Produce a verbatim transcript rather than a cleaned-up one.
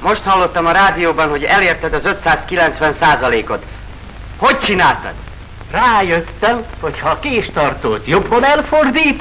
Most hallottam a rádióban, hogy elérted az ötszázkilencven százalékot. Hogy csináltad? Rájöttem, hogy ha a késtartót jobban elfordítom,